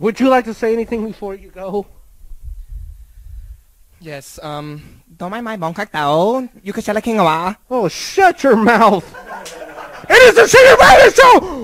Would you like to say anything before you go? Yes, don't mind my bong khách tẩu. You could say like king Oh, shut your mouth! It is the Senior Radio Show!